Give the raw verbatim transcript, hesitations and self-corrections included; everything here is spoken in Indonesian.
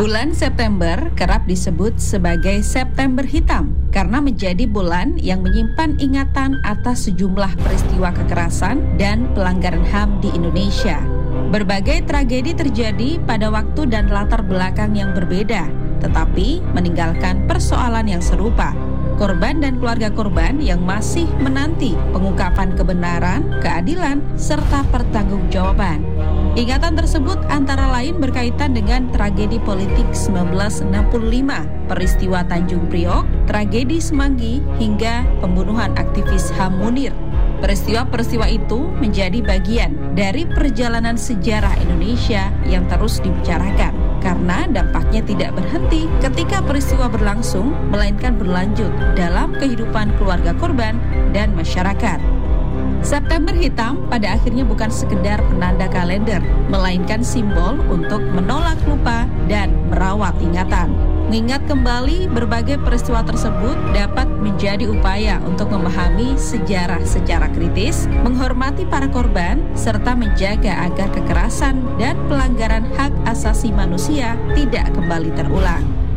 Bulan September kerap disebut sebagai September Hitam karena menjadi bulan yang menyimpan ingatan atas sejumlah peristiwa kekerasan dan pelanggaran H A M di Indonesia. Berbagai tragedi terjadi pada waktu dan latar belakang yang berbeda, tetapi meninggalkan persoalan yang serupa. Korban dan keluarga korban yang masih menanti pengungkapan kebenaran, keadilan, serta pertanggungjawaban. Ingatan tersebut antara lain berkaitan dengan tragedi politik seribu sembilan ratus enam puluh lima, peristiwa Tanjung Priok, tragedi Semanggi, hingga pembunuhan aktivis H A M Munir. Peristiwa-peristiwa itu menjadi bagian dari perjalanan sejarah Indonesia yang terus dibicarakan karena dampaknya tidak berhenti ketika peristiwa berlangsung, melainkan berlanjut dalam kehidupan keluarga korban dan masyarakat. September Hitam pada akhirnya bukan sekedar penanda kalender, melainkan simbol untuk menolak lupa dan merawat ingatan. Mengingat kembali berbagai peristiwa tersebut dapat menjadi upaya untuk memahami sejarah secara kritis, menghormati para korban, serta menjaga agar kekerasan dan pelanggaran hak asasi manusia tidak kembali terulang.